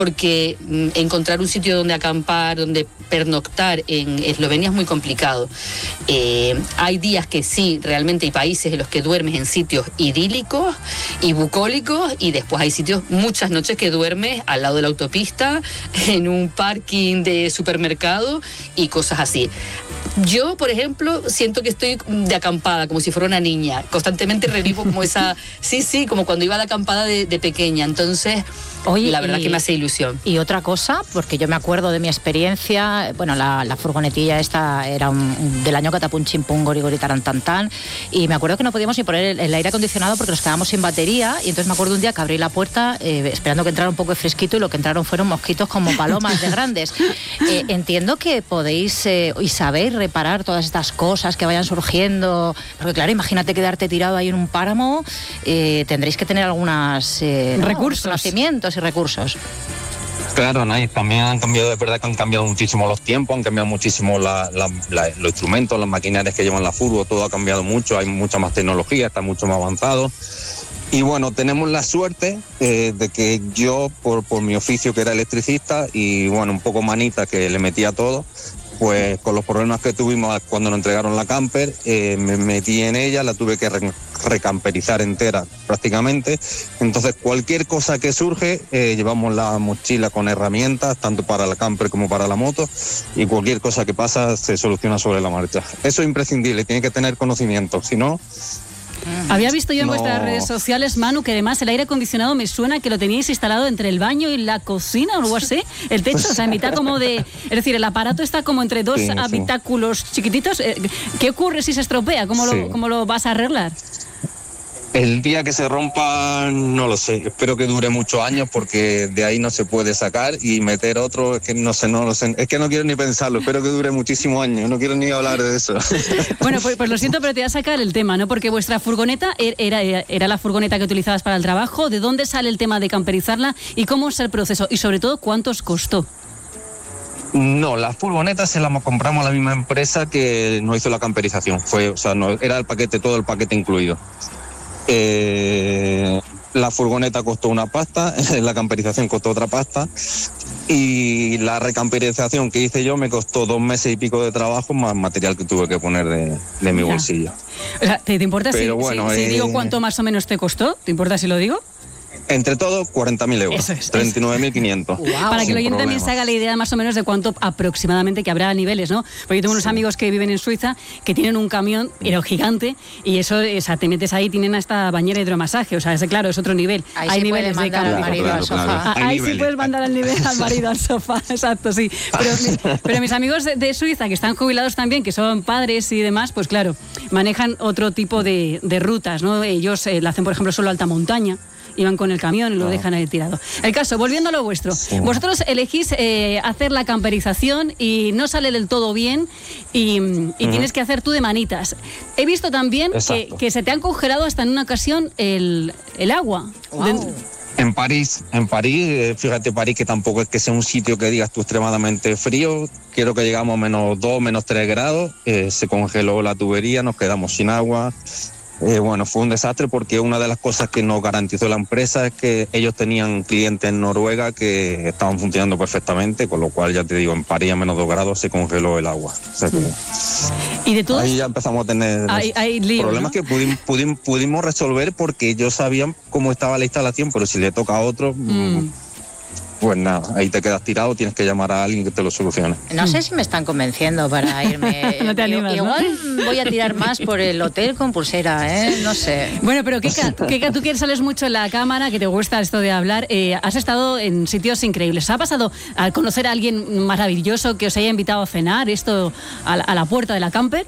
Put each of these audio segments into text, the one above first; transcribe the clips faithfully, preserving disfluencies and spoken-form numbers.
porque mm, encontrar un sitio donde acampar, donde pernoctar en Eslovenia es muy complicado. Eh, hay días que sí, realmente hay países en los que duermes en sitios idílicos y bucólicos, y después hay sitios, muchas noches que duermes al lado de la autopista, en un parking de supermercado y cosas así. Yo, por ejemplo, siento que estoy de acampada, como si fuera una niña. Constantemente revivo como esa... Sí, sí, como cuando iba a la acampada de, de pequeña. Entonces, Oye, la verdad y, que me hace ilusión. Y otra cosa, porque yo me acuerdo de mi experiencia, bueno, la, la furgonetilla esta era un, un, del año Catapum Chimpún Gori Gori Taran Tan Tan, y me acuerdo que no podíamos ni poner el, el aire acondicionado porque nos quedábamos sin batería, y entonces me acuerdo un día que abrí la puerta eh, esperando que entrara un poco de fresquito, y lo que entraron fueron mosquitos como palomas de grandes. Eh, entiendo que podéis eh, y sabéis reparar todas estas cosas que vayan surgiendo, porque claro, imagínate quedarte tirado ahí en un páramo, eh, tendréis que tener algunos eh, recursos, ¿no? conocimientos y recursos. Claro, ¿no? Y también han cambiado, es verdad que han cambiado muchísimo los tiempos, han cambiado muchísimo la, la, la, los instrumentos, las maquinarias que llevan la furgo, todo ha cambiado mucho, hay mucha más tecnología, está mucho más avanzado. Y bueno, tenemos la suerte eh, de que yo, por, por mi oficio que era electricista y bueno, un poco manita que le metía todo, pues con los problemas que tuvimos cuando nos entregaron la camper, eh, me metí en ella, la tuve que re- recamperizar entera prácticamente. Entonces cualquier cosa que surge, eh, llevamos la mochila con herramientas, tanto para la camper como para la moto, y cualquier cosa que pasa se soluciona sobre la marcha. Eso es imprescindible, tiene que tener conocimiento, si no... Había visto yo en no. vuestras redes sociales, Manu, que además el aire acondicionado me suena que lo teníais instalado entre el baño y la cocina o algo así, el techo, o sea, en mitad como de... Es decir, el aparato está como entre dos sí, habitáculos sí. chiquititos. ¿Qué ocurre si se estropea? ¿Cómo, sí. lo, ¿Cómo lo vas a arreglar? El día que se rompa, no lo sé. Espero que dure muchos años porque de ahí no se puede sacar y meter otro, es que no sé, no lo sé. Es que no quiero ni pensarlo. Espero que dure muchísimos años. No quiero ni hablar de eso. Bueno, pues, pues lo siento, pero te voy a sacar el tema, ¿no? Porque vuestra furgoneta era, era, era la furgoneta que utilizabas para el trabajo. ¿De dónde sale el tema de camperizarla y cómo es el proceso? Y sobre todo, ¿cuánto os costó? No, la furgoneta se la compramos a la misma empresa que nos hizo la camperización. Fue, o sea, no, era el paquete, todo el paquete incluido. Eh, la furgoneta costó una pasta, la camperización costó otra pasta, y la recamperización que hice yo me costó dos meses y pico de trabajo más material que tuve que poner de, de mi bolsillo. O sea, ¿te, te importa Pero si, bueno, si, si eh, digo cuánto más o menos te costó? ¿Te importa si lo digo? Entre todo, cuarenta mil euros. Eso es, treinta y nueve mil quinientos. Wow. Para que el oyente también se haga la idea más o menos de cuánto aproximadamente, que habrá niveles, ¿no? Porque yo tengo unos sí. amigos que viven en Suiza que tienen un camión, pero gigante, y eso, o sea, te metes ahí, tienen hasta bañera de hidromasaje, o sea, ese, claro, es otro nivel. Ahí hay sí niveles puede mandar de al marido claro, al sofá. Claro. Ahí niveles. Sí puedes mandar al, nivel, al marido al sofá, exacto, sí. Pero, mi, pero mis amigos de, de Suiza, que están jubilados también, que son padres y demás, pues claro, manejan otro tipo de, de rutas, ¿no? Ellos eh, la hacen, por ejemplo, solo alta montaña. Iban con el camión y lo dejan ahí tirado. El caso, volviendo a lo vuestro, sí. vosotros elegís eh, hacer la camperización y no sale del todo bien y, y uh-huh. tienes que hacer tú de manitas. He visto también que, que se te han congelado hasta en una ocasión el, el agua. Wow. De, En París, en París, fíjate, París que tampoco es que sea un sitio que digas tú extremadamente frío, quiero que llegamos a menos dos, menos tres grados, eh, se congeló la tubería, nos quedamos sin agua. Eh, bueno, fue un desastre porque una de las cosas que nos garantizó la empresa es que ellos tenían clientes en Noruega que estaban funcionando perfectamente, con lo cual, ya te digo, en París a menos dos grados se congeló el agua. O sea que ¿Y de todos? Ahí ya empezamos a tener hay, hay lío, problemas, ¿no? que pudimos, pudimos, pudimos resolver porque ellos sabían cómo estaba la instalación, pero si le toca a otro... Mm. Pues nada, ahí te quedas tirado, tienes que llamar a alguien que te lo solucione. No sé si me están convenciendo para irme. No te animas, Igual ¿no? voy a tirar más por el hotel con pulsera, ¿eh? No sé. Bueno, pero Kika, Kika, tú que sales mucho en la cámara, que te gusta esto de hablar, eh, has estado en sitios increíbles. ¿Os ha pasado al conocer a alguien maravilloso que os haya invitado a cenar, esto a la, a la puerta de la camper?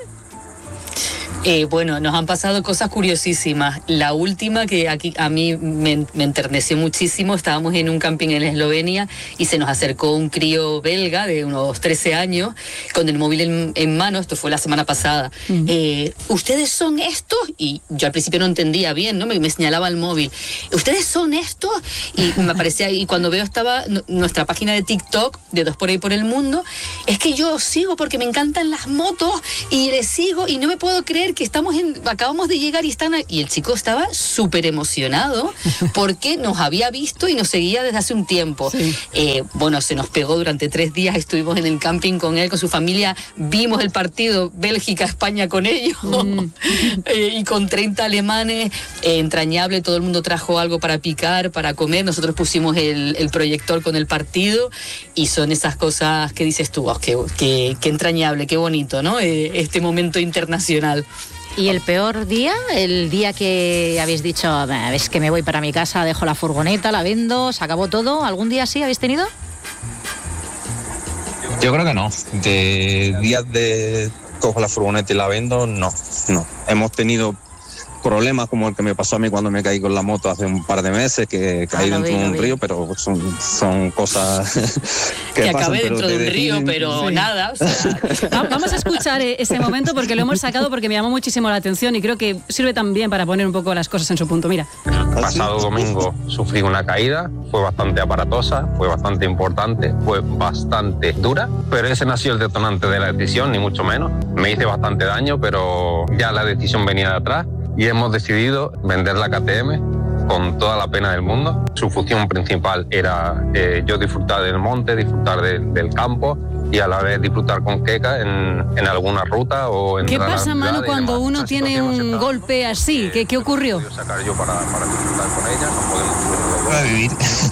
Eh, bueno, nos han pasado cosas curiosísimas. La última que aquí a mí me, me enterneció muchísimo, estábamos en un camping en Eslovenia y se nos acercó un crío belga de unos trece años con el móvil en, en mano, esto fue la semana pasada. Uh-huh. Eh, ¿Ustedes son estos? Y yo al principio no entendía bien, ¿no? Me, me señalaba el móvil. ¿Ustedes son estos? Y me aparecía, y cuando veo estaba n- nuestra página de TikTok, de Dos por ahí por el mundo, es que yo os sigo porque me encantan las motos y les sigo y no me puedo creer ver que estamos en, acabamos de llegar y están, y el chico estaba súper emocionado porque nos había visto y nos seguía desde hace un tiempo. Sí. Eh, bueno, se nos pegó durante tres días, estuvimos en el camping con él, con su familia, vimos el partido Bélgica-España con ellos, mm. eh, y con treinta alemanes, eh, entrañable, todo el mundo trajo algo para picar, para comer, nosotros pusimos el, el proyector con el partido, y son esas cosas que dices tú, oh, qué, qué, qué entrañable, qué bonito, ¿no? Eh, este momento internacional. ¿Y el peor día? El día que habéis dicho, ves que me voy para mi casa, dejo la furgoneta, la vendo, se acabó todo. ¿Algún día así habéis tenido? Yo creo que no. De días de cojo la furgoneta y la vendo, no, no. Hemos tenido problemas como el que me pasó a mí cuando me caí con la moto hace un par de meses, que caí ah, dentro de un río, pero son, son cosas que, que pasan. acabé dentro de un río, pero sí. nada. O sea. Vamos a escuchar ese momento porque lo hemos sacado porque me llamó muchísimo la atención y creo que sirve también para poner un poco las cosas en su punto. Mira. El pasado domingo sufrí una caída, fue bastante aparatosa, fue bastante importante, fue bastante dura, pero ese nació el detonante de la decisión, ni mucho menos. Me hice bastante daño, pero ya la decisión venía de atrás. Y hemos decidido vender la K T M con toda la pena del mundo. Su función principal era eh, yo disfrutar del monte, disfrutar de, del campo y a la vez disfrutar con Keka en, en alguna ruta o en. ¿Qué pasa, Manu, cuando uno tiene un golpe así? ¿Qué, qué ocurrió? Sacar yo para, para disfrutar con ella, no podemos vivir.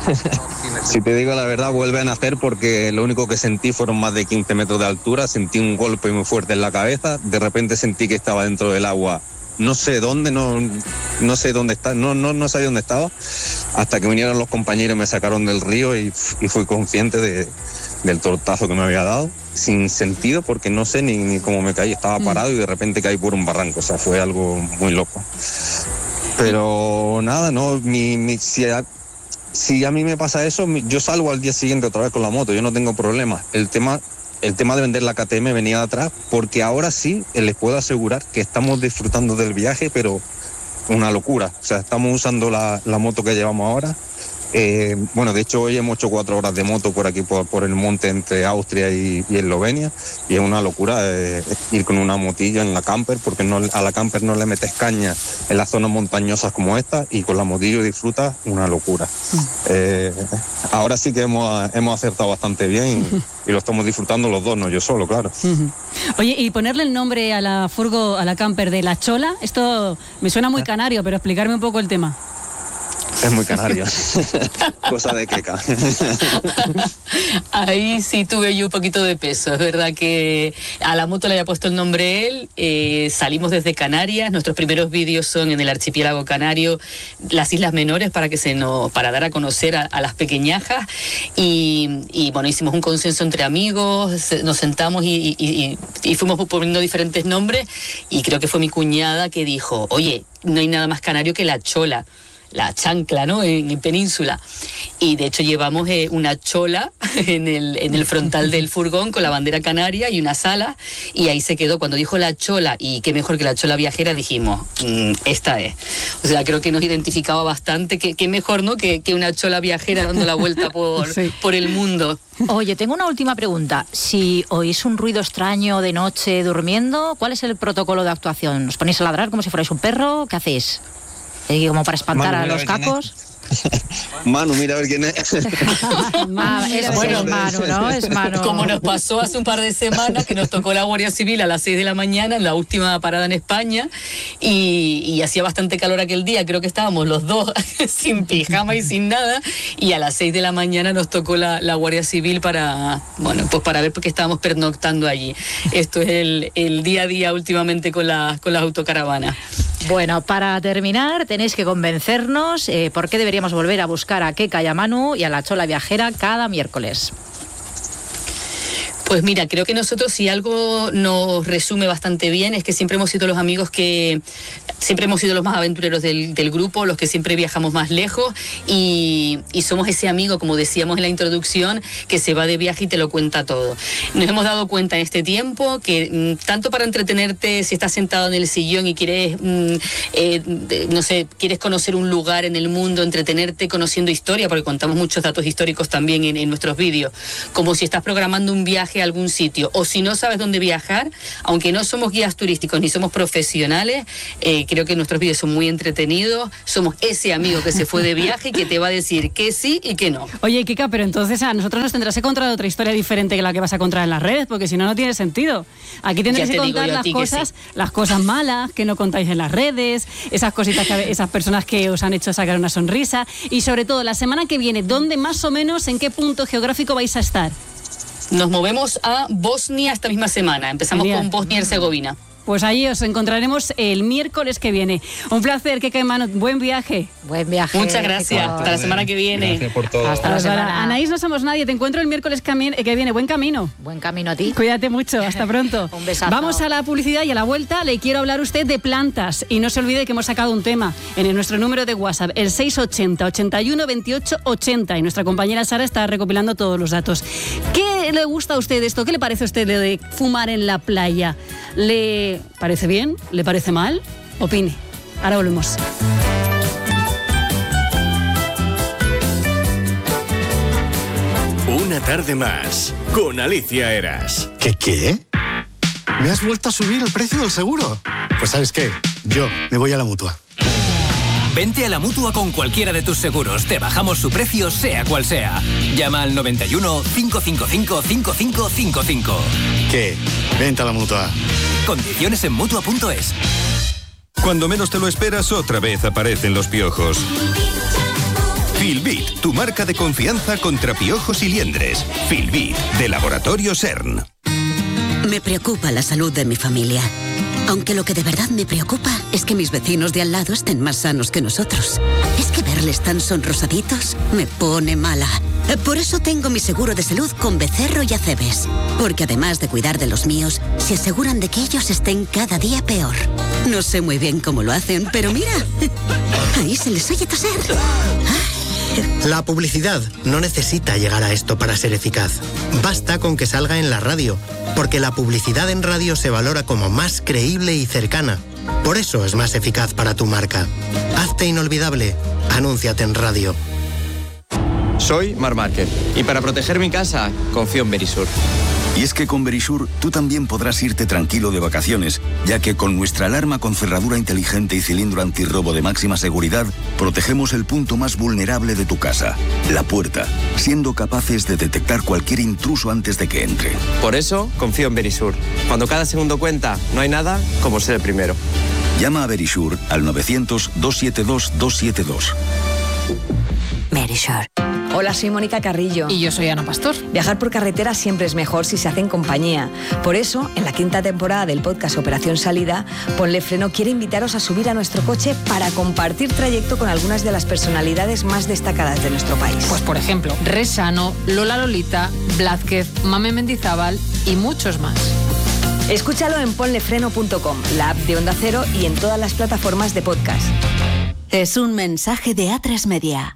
Si te digo la verdad, vuelve a nacer porque lo único que sentí fueron más de quince metros de altura, sentí un golpe muy fuerte en la cabeza, de repente sentí que estaba dentro del agua. No sé dónde, no, no sé dónde está, no, no, no sabía dónde estaba, hasta que vinieron los compañeros y me sacaron del río y, y fui consciente de, del tortazo que me había dado, sin sentido, porque no sé ni, ni cómo me caí, estaba parado y de repente caí por un barranco, o sea, fue algo muy loco. Pero nada, no, mi, mi, si, a, si a mí me pasa eso, yo salgo al día siguiente otra vez con la moto, yo no tengo problema. El tema... El tema de vender la K T M venía de atrás, porque ahora sí les puedo asegurar que estamos disfrutando del viaje, pero una locura. O sea, estamos usando la, la moto que llevamos ahora. Eh, bueno, de hecho hoy hemos hecho cuatro horas de moto por aquí, por, por el monte entre Austria y, y Eslovenia, y es una locura eh, ir con una motilla en la camper, porque no, a la camper no le metes caña en las zonas montañosas como esta, y con la motillo disfrutas una locura. Eh, ahora sí que hemos, hemos acertado bastante bien y, y lo estamos disfrutando los dos, no yo solo, claro. Oye, y ponerle el nombre a la furgo, a la camper de La Chola, esto me suena muy canario, pero explicarme un poco el tema. Es muy canario. Cosa de Keka. Ahí sí tuve yo un poquito de peso. Es verdad que a la moto le había puesto el nombre él. Eh, salimos desde Canarias. Nuestros primeros vídeos son en el archipiélago canario, las Islas Menores, para que se nos, para dar a conocer a, a las pequeñajas. Y, y bueno, hicimos un consenso entre amigos, nos sentamos y, y, y, y fuimos poniendo diferentes nombres. Y creo que fue mi cuñada que dijo, oye, no hay nada más canario que La Chola. La chancla, ¿no? En, en Península. Y de hecho llevamos eh, una chola en el, en el frontal del furgón con la bandera canaria y una sala, y ahí se quedó. Cuando dijo La Chola, y qué mejor que La Chola viajera, dijimos, mmm, esta es. O sea, creo que nos identificaba bastante, que, qué mejor, ¿no? Que, que una chola viajera dando la vuelta por, sí. por el mundo. Oye, tengo una última pregunta. Si oís un ruido extraño de noche durmiendo, ¿cuál es el protocolo de actuación? ¿Os ponéis a ladrar como si fuerais un perro? ¿Qué hacéis? Eh, como para espantar Manu, a los cacos. Manu, mira a ver quién es. ah, es bueno, Manu, ¿no? Es Manu. Como nos pasó hace un par de semanas, que nos tocó la Guardia Civil a las seis de la mañana, en la última parada en España, y, y hacía bastante calor aquel día, creo que estábamos los dos sin pijama y sin nada, y a las seis de la mañana nos tocó la, la Guardia Civil para, bueno, pues para ver por qué estábamos pernoctando allí. Esto es el, el día a día últimamente con, la, con las autocaravanas. Bueno, para terminar, tenéis que convencernos eh, por qué deberíamos volver a buscar a Keka y a Manu y a La Chola viajera cada miércoles. Pues mira, creo que nosotros, si algo nos resume bastante bien, es que siempre hemos sido los amigos que siempre hemos sido los más aventureros del, del grupo, los que siempre viajamos más lejos y, y somos ese amigo, como decíamos en la introducción, que se va de viaje y te lo cuenta todo. Nos hemos dado cuenta en este tiempo que mm, tanto para entretenerte, si estás sentado en el sillón y quieres, mm, eh, de, no sé, quieres conocer un lugar en el mundo, entretenerte conociendo historia, porque contamos muchos datos históricos también en, en nuestros vídeos, como si estás programando un viaje a algún sitio, o si no sabes dónde viajar, aunque no somos guías turísticos ni somos profesionales, eh, creo que nuestros vídeos son muy entretenidos, somos ese amigo que se fue de viaje y que te va a decir que sí y que no. Oye, Kika, pero entonces a nosotros nos tendrás que contar otra historia diferente que la que vas a contar en las redes, porque si no, no tiene sentido. Aquí tendrás que contar las cosas, sí. las cosas malas que no contáis en las redes, esas cositas, que, esas personas que os han hecho sacar una sonrisa, y sobre todo, la semana que viene, ¿dónde más o menos, en qué punto geográfico vais a estar? Nos movemos a Bosnia esta misma semana. Empezamos Genial. con Bosnia y Herzegovina. Pues ahí os encontraremos el miércoles que viene. Un placer, Kika y Manu. Buen viaje. Buen viaje. Muchas gracias. Hasta vale. la semana que viene. Gracias por todo. Hasta la semana. Anaís, no somos nadie. Te encuentro el miércoles cami- que viene. Buen camino. Buen camino a ti. Cuídate mucho. Hasta pronto. Un besazo. Vamos a la publicidad y a la vuelta le quiero hablar a usted de plantas. Y no se olvide que hemos sacado un tema en nuestro número de WhatsApp, el seis ochenta, ochenta y uno, veintiocho, ochenta. Y nuestra compañera Sara está recopilando todos los datos. ¿Qué le gusta a usted esto? ¿Qué le parece a usted de fumar en la playa? ¿Le parece bien? ¿Le parece mal? Opine. Ahora volvemos. Una tarde más con Alicia Eras. ¿Qué qué? ¿Me has vuelto a subir el precio del seguro? Pues ¿sabes qué? Yo me voy a la Mutua. Vente a la Mutua con cualquiera de tus seguros. Te bajamos su precio, sea cual sea. Llama al noventa y uno, cinco cinco cinco, cinco cinco cinco cinco. ¿Qué? Vente a la Mutua. Condiciones en Mutua punto es. Cuando menos te lo esperas, otra vez aparecen los piojos. Filbit, tu marca de confianza contra piojos y liendres. Filbit, de Laboratorio CERN. Me preocupa la salud de mi familia. Aunque lo que de verdad me preocupa es que mis vecinos de al lado estén más sanos que nosotros. Es que verles tan sonrosaditos me pone mala. Por eso tengo mi seguro de salud con Becerro y Acebes. Porque además de cuidar de los míos, se aseguran de que ellos estén cada día peor. No sé muy bien cómo lo hacen, pero mira, ahí se les oye toser. La publicidad no necesita llegar a esto para ser eficaz. Basta con que salga en la radio, porque la publicidad en radio se valora como más creíble y cercana. Por eso es más eficaz para tu marca. Hazte inolvidable. Anúnciate en radio. Soy Marc Márquez y para proteger mi casa confío en Verisur. Y es que con Verisur tú también podrás irte tranquilo de vacaciones, ya que con nuestra alarma con cerradura inteligente y cilindro antirrobo de máxima seguridad, protegemos el punto más vulnerable de tu casa, la puerta, siendo capaces de detectar cualquier intruso antes de que entre. Por eso confío en Verisur. Cuando cada segundo cuenta, no hay nada como ser el primero. Llama a Verisur al novecientos, doscientos setenta y dos, doscientos setenta y dos. Verisur. Hola, soy Mónica Carrillo. Y yo soy Ana Pastor. Viajar por carretera siempre es mejor si se hace en compañía. Por eso, en la quinta temporada del podcast Operación Salida, Ponle Freno quiere invitaros a subir a nuestro coche para compartir trayecto con algunas de las personalidades más destacadas de nuestro país. Pues por ejemplo, Resano, Lola Lolita, Blázquez, Mame Mendizábal y muchos más. Escúchalo en ponle freno punto com, la app de Onda Cero y en todas las plataformas de podcast. Es un mensaje de A tres Media.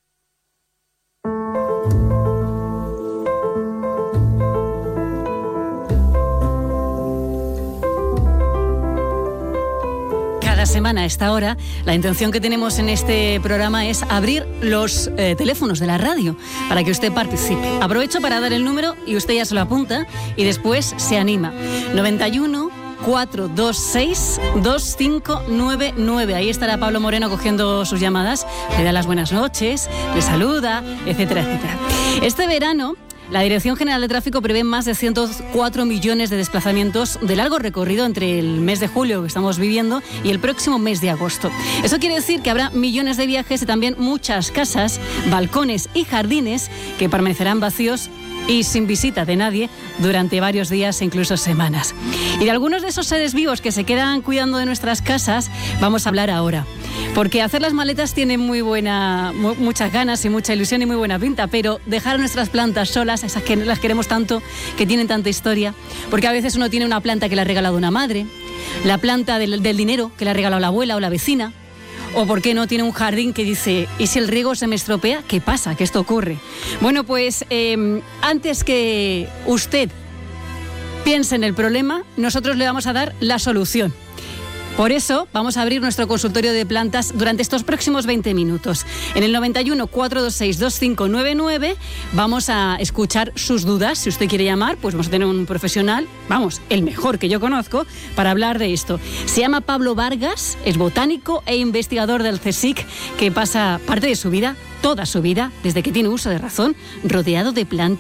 Semana a esta hora, la intención que tenemos en este programa es abrir los eh, teléfonos de la radio para que usted participe. Aprovecho para dar el número y usted ya se lo apunta y después se anima. noventa y uno, cuatrocientos veintiséis, veinticinco noventa y nueve. Ahí estará Pablo Moreno cogiendo sus llamadas, le da las buenas noches, le saluda, etcétera, etcétera. Este verano la Dirección General de Tráfico prevé más de ciento cuatro millones de desplazamientos de largo recorrido entre el mes de julio que estamos viviendo y el próximo mes de agosto. Eso quiere decir que habrá millones de viajes y también muchas casas, balcones y jardines que permanecerán vacíos y sin visita de nadie durante varios días e incluso semanas. Y de algunos de esos seres vivos que se quedan cuidando de nuestras casas vamos a hablar ahora. Porque hacer las maletas tiene muy buena, mu- muchas ganas y mucha ilusión y muy buena pinta, pero dejar nuestras plantas solas, esas que las queremos tanto, que tienen tanta historia, porque a veces uno tiene una planta que le ha regalado una madre, la planta del, del dinero que le ha regalado la abuela o la vecina. O por qué no tiene un jardín que dice, ¿y si el riego se me estropea? ¿Qué pasa? Que esto ocurre. Bueno, pues eh, antes que usted piense en el problema, nosotros le vamos a dar la solución. Por eso vamos a abrir nuestro consultorio de plantas durante estos próximos veinte minutos. En el noventa y uno, cuatrocientos veintiséis, veinticinco noventa y nueve vamos a escuchar sus dudas. Si usted quiere llamar, pues vamos a tener un profesional, vamos, el mejor que yo conozco, para hablar de esto. Se llama Pablo Vargas, es botánico e investigador del CSIC, que pasa parte de su vida, toda su vida, desde que tiene uso de razón, rodeado de plantas.